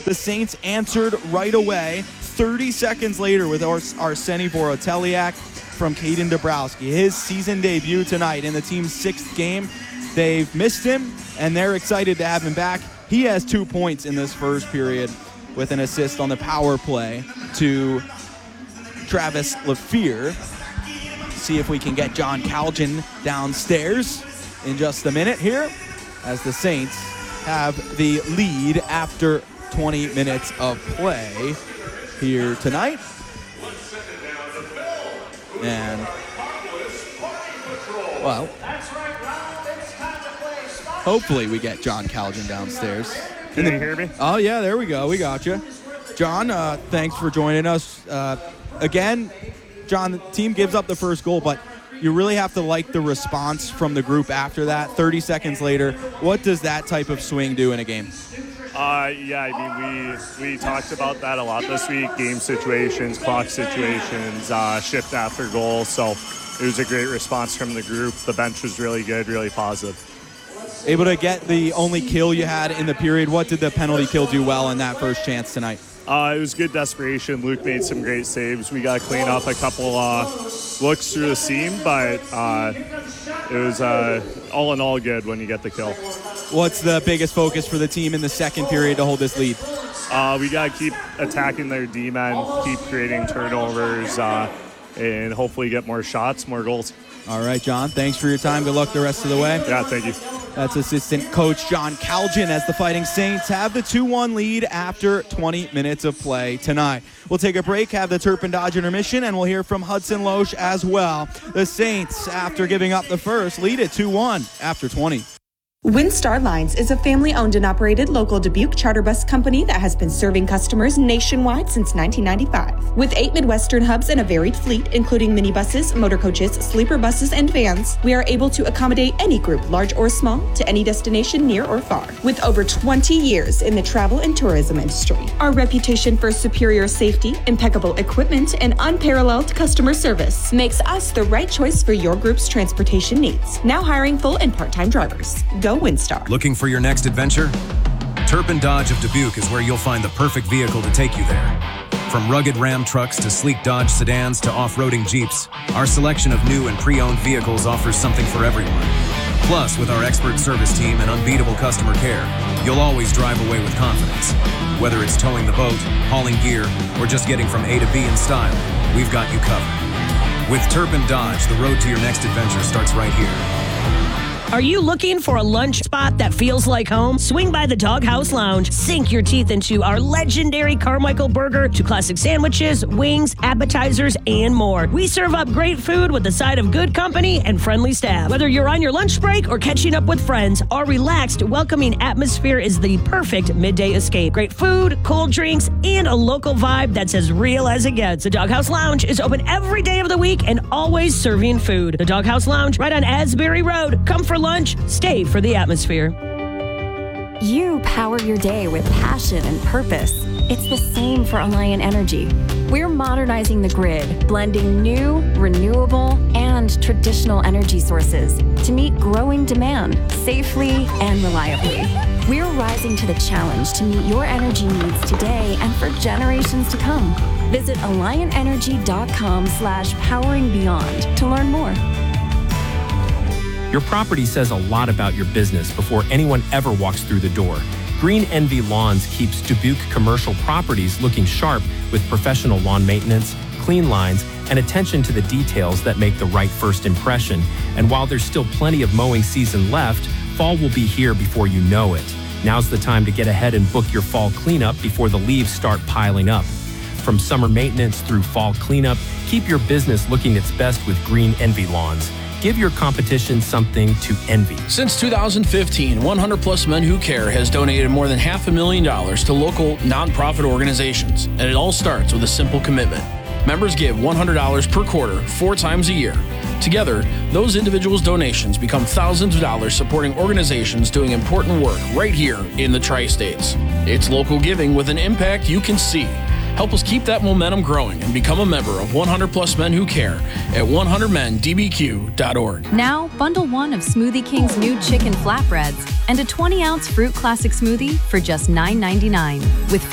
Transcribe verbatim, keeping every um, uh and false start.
The Saints answered right away. thirty seconds later with Ars- Arseny Voroteliak from Caden Dabrowski. His season debut tonight in the team's sixth game. They've missed him, and they're excited to have him back. He has two points in this first period with an assist on the power play to Travis Lafleur. See if we can get John Calgin downstairs in just a minute here as the Saints have the lead after twenty minutes of play here tonight. And, well, hopefully we get John Calgin downstairs. Can you hear me? Oh, yeah, there we go. We got you. John, uh, thanks for joining us. Uh, again, John, the team gives up the first goal, but you really have to like the response from the group after that. thirty seconds later, what does that type of swing do in a game? Uh, yeah, I mean, we we talked about that a lot this week. Game situations, clock situations, uh, shift after goal. So it was a great response from the group. The bench was really good, really positive. Able to get the only kill you had in the period. What did the penalty kill do well in that first chance tonight? Uh, it was good desperation. Luke made some great saves. We got to clean up a couple uh, looks through the seam, but uh, it was uh, all in all good when you get the kill. What's the biggest focus for the team in the second period to hold this lead? Uh, we got to keep attacking their D-men, keep creating turnovers, uh, and hopefully get more shots, more goals. All right, John, thanks for your time. Good luck the rest of the way. Yeah, thank you. That's assistant coach John Calgin as the Fighting Saints have the two one lead after twenty minutes of play tonight. We'll take a break, have the Turpin Dodge intermission, and we'll hear from Hudson Loesch as well. The Saints, after giving up the first, lead at two one after twenty. Windstar Lines is a family-owned and operated local Dubuque charter bus company that has been serving customers nationwide since nineteen ninety-five. With eight Midwestern hubs and a varied fleet, including minibuses, motor coaches, sleeper buses, and vans, we are able to accommodate any group, large or small, to any destination near or far. With over twenty years in the travel and tourism industry, our reputation for superior safety, impeccable equipment, and unparalleled customer service makes us the right choice for your group's transportation needs. Now hiring full and part-time drivers. Go Windstar. Looking for your next adventure? Turpin Dodge of Dubuque is where you'll find the perfect vehicle to take you there. From rugged Ram trucks to sleek Dodge sedans to off-roading Jeeps, our selection of new and pre-owned vehicles offers something for everyone. Plus, with our expert service team and unbeatable customer care, you'll always drive away with confidence. Whether it's towing the boat, hauling gear, or just getting from A to B in style, we've got you covered. With Turpin Dodge, the road to your next adventure starts right here. Are you looking for a lunch spot that feels like home? Swing by the Doghouse Lounge. Sink your teeth into our legendary Carmichael burger to classic sandwiches, wings, appetizers, and more. We serve up great food with a side of good company and friendly staff. Whether you're on your lunch break or catching up with friends, our relaxed, welcoming atmosphere is the perfect midday escape. Great food, cold drinks, and a local vibe that's as real as it gets. The Doghouse Lounge is open every day of the week and always serving food. The Doghouse Lounge, right on Asbury Road. Come for lunch, stay for the atmosphere. You power your day with passion and purpose. It's the same for Alliant Energy. We're modernizing the grid, blending new, renewable, and traditional energy sources to meet growing demand safely and reliably. We're rising to the challenge to meet your energy needs today and for generations to come. Visit alliantenergy.com slash powering beyond to learn more. Your property says a lot about your business before anyone ever walks through the door. Green Envy Lawns keeps Dubuque commercial properties looking sharp with professional lawn maintenance, clean lines, and attention to the details that make the right first impression. And while there's still plenty of mowing season left, fall will be here before you know it. Now's the time to get ahead and book your fall cleanup before the leaves start piling up. From summer maintenance through fall cleanup, keep your business looking its best with Green Envy Lawns. Give your competition something to envy. Since two thousand fifteen, one hundred Plus Men Who Care has donated more than half a million dollars to local nonprofit organizations, and it all starts with a simple commitment. Members give one hundred dollars per quarter, four times a year. Together, those individuals' donations become thousands of dollars supporting organizations doing important work right here in the Tri-States. It's local giving with an impact you can see. Help us keep that momentum growing and become a member of one hundred Plus Men Who Care at one hundred men d b q dot org. Now, bundle one of Smoothie King's new chicken flatbreads and a twenty ounce fruit classic smoothie for just nine ninety-nine with